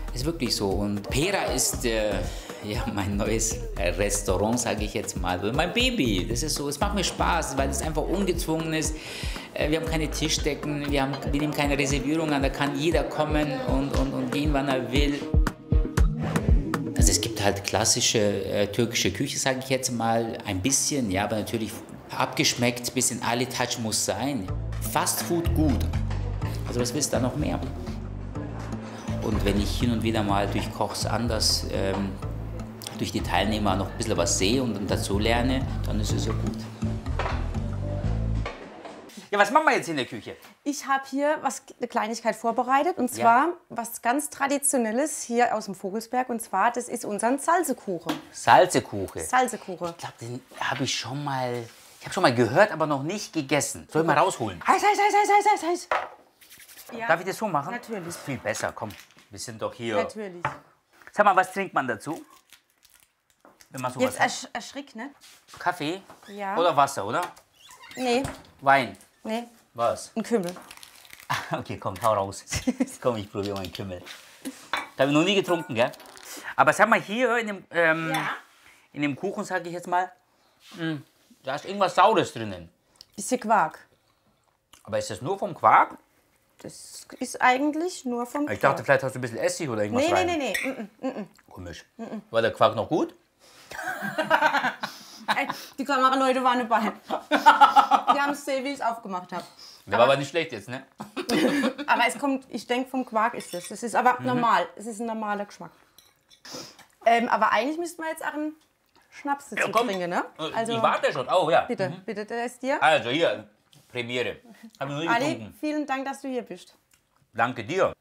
Ist wirklich so. Und Pera ist ja, mein neues Restaurant, sage ich jetzt mal. Mein Baby. Das ist so, es macht mir Spaß, weil es einfach ungezwungen ist. Wir haben keine Tischdecken, wir nehmen keine Reservierung an, da kann jeder kommen und gehen, wann er will. Also es gibt halt klassische türkische Küche, sage ich jetzt mal, ein bisschen, ja, aber natürlich abgeschmeckt, ein bisschen Ali-Touch muss sein. Fast Food gut. Also was willst du da noch mehr? Und wenn ich hin und wieder mal durch Kochs anders, durch die Teilnehmer noch ein bisschen was sehe und dazu lerne, dann ist es ja gut. Ja, was machen wir jetzt in der Küche? Ich habe hier eine Kleinigkeit vorbereitet, und zwar was ganz Traditionelles hier aus dem Vogelsberg. Und zwar, das ist unser Salzekuchen. Salzekuchen? Salzekuchen. Ich glaube, den habe ich schon mal, gehört, aber noch nicht gegessen. Soll ich mal rausholen? Heiß, heiß, heiß, heiß, heiß, heiß, heiß. Ja. Darf ich das so machen? Natürlich. Das ist viel besser, komm. Wir sind doch hier. Natürlich. Sag mal, was trinkt man dazu? Wenn man sowas Jetzt erschrick, ne? Kaffee? Ja. Oder Wasser, oder? Nee, Wein? nee, Was? ein Kümmel. Okay, komm, hau raus. Komm, ich probiere mal einen Kümmel. Das habe ich noch nie getrunken, gell? Aber sag mal, hier in dem Kuchen, sage ich jetzt mal, da ist irgendwas Saures drinnen. Bisschen Quark. Aber ist das nur vom Quark? Das ist eigentlich nur vom Quark. Ich dachte, vielleicht hast du ein bisschen Essig oder irgendwas rein. Nee. Komisch. War der Quark noch gut? Die Kameraleute waren dabei. Die haben es gesehen, wie ich es aufgemacht habe. Der war aber nicht schlecht jetzt, ne? Aber es kommt, ich denke, vom Quark ist das. Das ist aber normal. Es ist ein normaler Geschmack. Aber eigentlich müssten wir jetzt auch einen Schnaps dazu trinken, ne? Also, ich warte schon. Oh ja. Bitte, bitte, der ist dir. Also hier, Premiere. Habe ich noch nie Ali, getrunken. vielen Dank, dass du hier bist. Danke dir.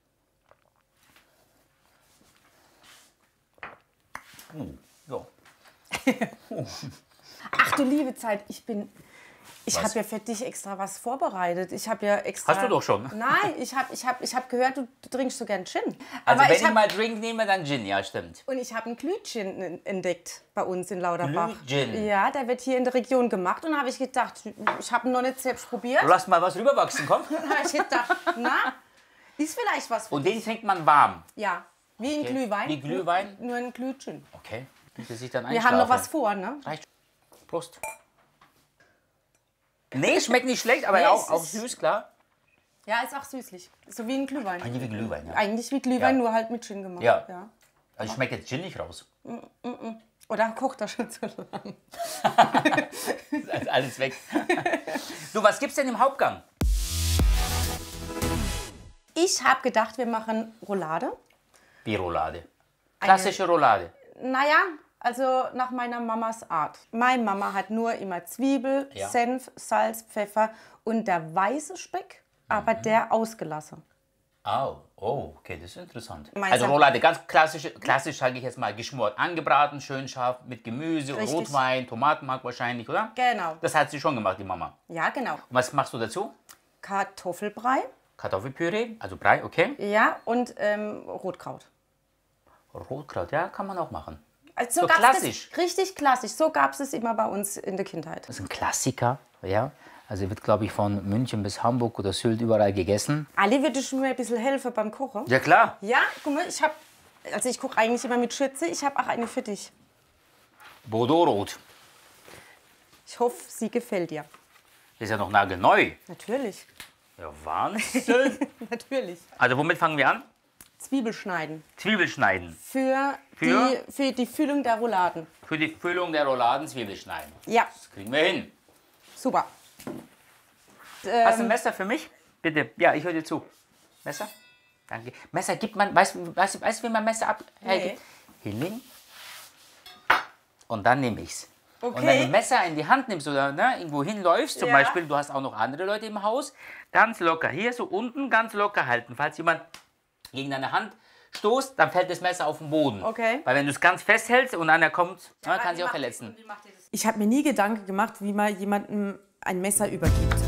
So. Ach du liebe Zeit, ich habe ja für dich extra was vorbereitet. Ich habe ja extra. Hast du doch schon. Nein, ich hab gehört, du trinkst so gern Gin. Also Aber wenn ich mal Drink nehme, dann Gin, ja stimmt. Und ich habe einen Glühgin entdeckt bei uns in Lauterbach. Glühgin? Ja, der wird hier in der Region gemacht. Und da habe ich gedacht, ich habe ihn noch nicht selbst probiert. Lass mal was rüberwachsen, komm. Da habe ich gedacht, na, ist vielleicht was für Und den trinkt man warm. Ja, wie ein Glühwein. Wie Glühwein? Nur ein Glühgin. Okay, bis ich dann Wir haben noch was vor, ne? Reicht. Prost. Nee, schmeckt nicht schlecht, aber Nee, auch süß, klar. Ja, ist auch süßlich. So wie ein Glühwein. Eigentlich wie Glühwein, ja. Eigentlich wie Glühwein, Ja. nur halt mit Gin gemacht. Ja. Ja. Also schmeckt jetzt Gin nicht raus. Oder kocht er schon zu lang? Ist alles weg. Du, was gibt's denn im Hauptgang? Ich habe gedacht, wir machen Roulade. Wie Roulade? Klassische Roulade. Naja, also nach meiner Mamas Art. Meine Mama hat nur immer Zwiebel, Ja. Senf, Salz, Pfeffer und der weiße Speck, aber der ausgelassen. Oh, okay, das ist interessant. Meinst Also du- Roulade, ganz klassisch sage ich jetzt mal, geschmort, angebraten, schön scharf, mit Gemüse, Richtig. Rotwein, Tomatenmark wahrscheinlich, oder? Genau. Das hat sie schon gemacht, die Mama. Ja, genau. Und was machst du dazu? Kartoffelbrei, Kartoffelpüree, also Brei, okay. ja, und Rotkraut. Rotkraut, ja, kann man auch machen. Also So gab's klassisch. Das, richtig klassisch. So gab es immer bei uns in der Kindheit. Das ist ein Klassiker, ja. Also wird, glaube ich, von München bis Hamburg oder Sylt überall gegessen. Ali, würdest du mir ein bisschen helfen beim Kochen? Ja, klar. Ja, guck mal, ich koche eigentlich immer mit Schürze. Ich habe auch eine für dich. Bordeaux-Rot. Ich hoffe, sie gefällt dir. Ist ja noch nagelneu. Natürlich. Ja, Wahnsinn. Natürlich. Also womit fangen wir an? Zwiebel schneiden. Zwiebel schneiden. Für die Füllung der Rouladen. Für die Füllung der Rouladen Zwiebel schneiden. Ja, Das kriegen wir hin. super. Hast du ein Messer für mich? Bitte. Ja, ich höre dir zu. Messer? Danke. Messer gibt man, weißt du, wie man Messer abhält? Hinlegen. Und dann nehme ich's. Okay. Und wenn du ein Messer in die Hand nimmst oder irgendwo hinläufst, zum Ja. Beispiel, du hast auch noch andere Leute im Haus, ganz locker, hier so unten ganz locker halten. Falls jemand gegen deine Hand stoßt, dann fällt das Messer auf den Boden. Okay. Weil wenn du es ganz festhältst und einer kommt, kann sie auch verletzen. Ich habe mir nie Gedanken gemacht, wie man jemandem ein Messer übergibt.